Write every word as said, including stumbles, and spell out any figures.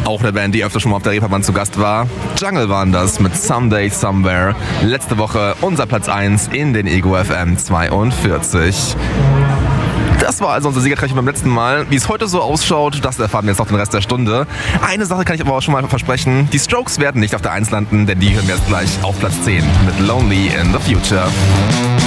Auch eine Band, die öfter schon mal auf der Reeperbahn zu Gast war. Jungle waren das mit Someday Somewhere. Letzte Woche unser Platz eins in den Ego F M zweiundvierzig. Das war also unser Siegertreffen beim letzten Mal. Wie es heute so ausschaut, das erfahren wir jetzt noch den Rest der Stunde. Eine Sache kann ich aber auch schon mal versprechen. Die Strokes werden nicht auf der eins landen, denn die hören wir jetzt gleich auf Platz zehn mit Lonely in the Future.